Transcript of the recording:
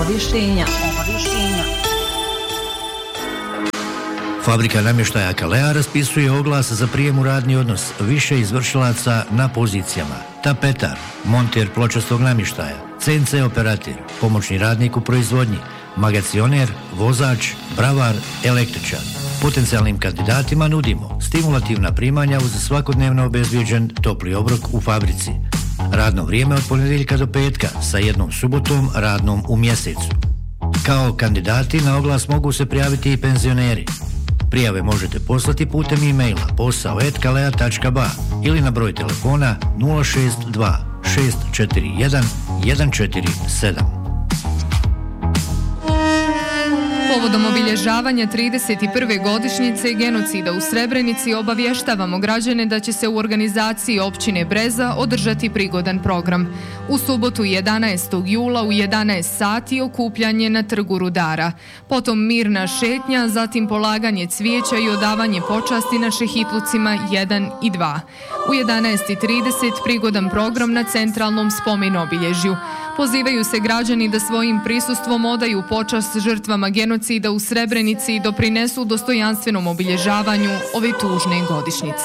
rješenja. Fabrika namještaja Kalea raspisuje oglas za prijem u radni odnos više izvršilaca na pozicijama: tapetar, monter pločastog namještaja, CNC operator, pomoćni radnik u proizvodnji, magacioner, vozač, bravar, električar. Potencijalnim kandidatima nudimo stimulativna primanja uz svakodnevno obezbijeđen topli obrok u fabrici. Radno vrijeme od ponedjeljka do petka sa jednom subotom radnom u mjesecu. Kao kandidati na oglas mogu se prijaviti i penzioneri. Prijave možete poslati putem e-maila posao@kalea.ba ili na broj telefona 062 641 147. Povodom obilježavanja 31. godišnjice genocida u Srebrenici obavještavamo građane da će se u organizaciji općine Breza održati prigodan program. U subotu 11. jula u 11 sati okupljanje na Trgu Rudara, potom mirna šetnja, zatim polaganje cvijeća i odavanje počasti na šehitlucima 1 i 2. U 11:30 prigodan program na centralnom spomen obilježju. Pozivaju se građani da svojim prisustvom odaju počast žrtvama genocida u Srebrenici i doprinesu dostojanstvenom obilježavanju ove tužne godišnjice.